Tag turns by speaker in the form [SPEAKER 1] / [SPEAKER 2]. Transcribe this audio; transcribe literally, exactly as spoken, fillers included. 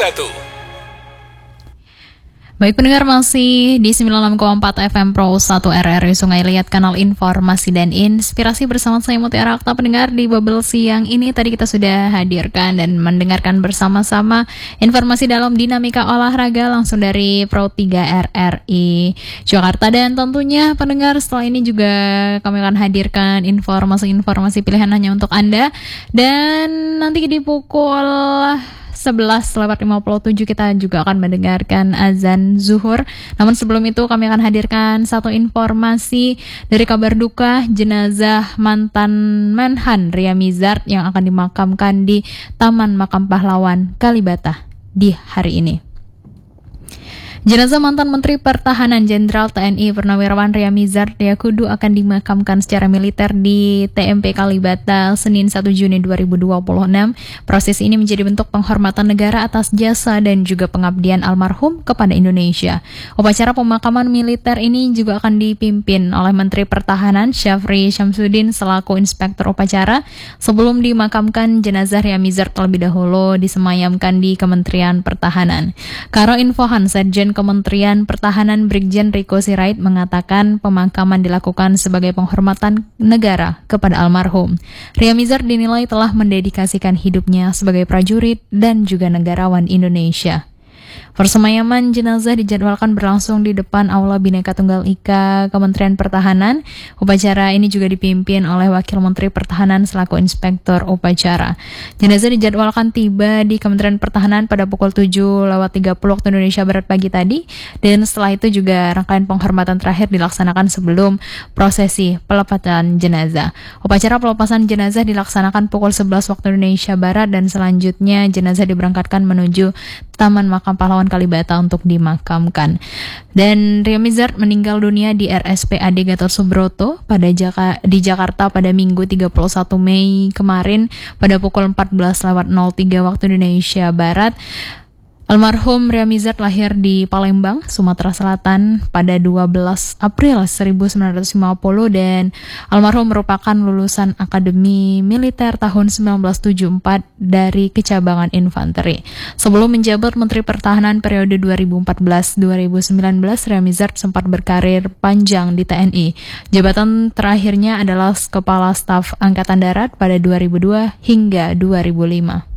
[SPEAKER 1] satu.
[SPEAKER 2] Baik pendengar, masih di sembilan puluh enam koma empat F M Pro satu R R I Sungai Liat, kanal informasi dan inspirasi bersama saya Mutiara Akta. Pendengar, di bubble siang ini tadi kita sudah hadirkan dan mendengarkan bersama-sama informasi dalam dinamika olahraga langsung dari Pro tiga R R I Jakarta. Dan tentunya pendengar, setelah ini juga kami akan hadirkan informasi-informasi pilihan hanya untuk Anda. Dan nanti di pukul sebelas lewat lima puluh tujuh kita juga akan mendengarkan azan zuhur. Namun sebelum itu kami akan hadirkan satu informasi dari kabar duka jenazah mantan Menhan Ria Mizard yang akan dimakamkan di Taman Makam Pahlawan Kalibata di hari ini. Jenazah mantan Menteri Pertahanan Jenderal T N I Purnawirawan Ria Mizard Yakudu akan dimakamkan secara militer di T M P Kalibata Senin satu Juni dua ribu dua puluh enam. Proses ini menjadi bentuk penghormatan negara atas jasa dan juga pengabdian almarhum kepada Indonesia. Upacara pemakaman militer ini juga akan dipimpin oleh Menteri Pertahanan Syafri Syamsuddin selaku Inspektur Upacara. Sebelum dimakamkan, jenazah Ria Mizard terlebih dahulu disemayamkan di Kementerian Pertahanan. Karo Infohan Sekjen Kementerian Pertahanan Brigjen Riko Sirait mengatakan pemakaman dilakukan sebagai penghormatan negara kepada almarhum. Ria Mizard dinilai telah mendedikasikan hidupnya sebagai prajurit dan juga negarawan Indonesia. Persemayaman jenazah dijadwalkan berlangsung di depan Aula Bhinneka Tunggal Ika Kementerian Pertahanan. Upacara ini juga dipimpin oleh Wakil Menteri Pertahanan selaku Inspektur Upacara. Jenazah dijadwalkan tiba di Kementerian Pertahanan pada pukul tujuh lewat tiga puluh waktu Indonesia Barat pagi tadi. Dan setelah itu juga rangkaian penghormatan terakhir dilaksanakan sebelum prosesi pelepasan jenazah. Upacara pelepasan jenazah dilaksanakan pukul sebelas waktu Indonesia Barat dan selanjutnya jenazah diberangkatkan menuju Taman Makam Pahlawan Kalibata untuk dimakamkan. Dan Ria Mizard meninggal dunia di R S P A D Gatot Subroto pada Jaka, di Jakarta pada Minggu tiga puluh satu Mei kemarin pada pukul empat belas lewat nol tiga waktu Indonesia Barat. Almarhum Ria Mizard lahir di Palembang, Sumatera Selatan pada dua belas April seribu sembilan ratus lima puluh dan almarhum merupakan lulusan Akademi Militer tahun seribu sembilan ratus tujuh puluh empat dari Kecabangan Infanteri. Sebelum menjabat Menteri Pertahanan periode dua ribu empat belas sampai dua ribu sembilan belas, Ria Mizard sempat berkarir panjang di T N I. Jabatan terakhirnya adalah Kepala Staf Angkatan Darat pada dua ribu dua hingga dua ribu lima.